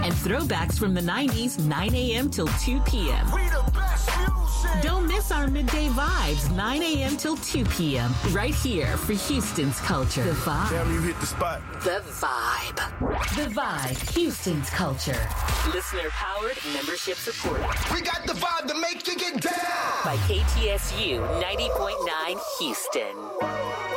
and throwbacks from the 90s, 9 a.m. till 2 p.m. We the best music. Don't miss our midday vibes, 9 a.m. till 2 p.m. right here for Houston's culture. The Vibe. Damn, you hit the spot. The Vibe. The Vibe, Houston's culture. Listener powered, membership supported. We got the vibe to make you get down. By KTSU 90.9 Houston.